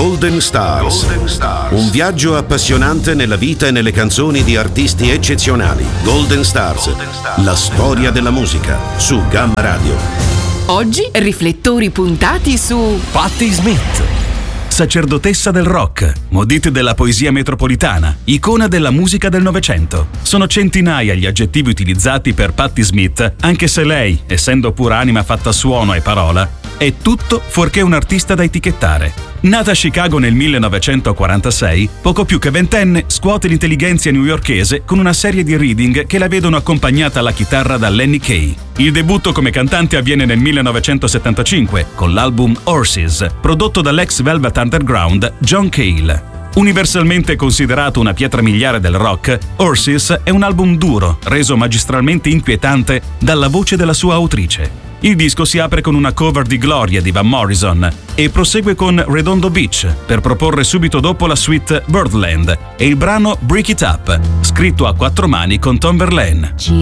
Golden Stars. Un viaggio appassionante nella vita e nelle canzoni di artisti eccezionali. Golden Stars. La storia della musica su Gamma Radio. Oggi riflettori puntati su Patti Smith, sacerdotessa del rock, maudite della poesia metropolitana, icona della musica del Novecento. Sono centinaia gli aggettivi utilizzati per Patti Smith, anche se lei, essendo pura anima fatta suono e parola, è tutto fuorché un artista da etichettare. Nata a Chicago nel 1946, poco più che ventenne, scuote l'intelligenza newyorkese con una serie di reading che la vedono accompagnata alla chitarra da Lenny Kaye. Il debutto come cantante avviene nel 1975 con l'album Horses, prodotto dall'ex Velvet Underground John Cale. Universalmente considerato una pietra miliare del rock, Horses è un album duro, reso magistralmente inquietante dalla voce della sua autrice. Il disco si apre con una cover di Gloria di Van Morrison e prosegue con Redondo Beach per proporre subito dopo la suite Birdland e il brano Break It Up, scritto a quattro mani con Tom Verlaine.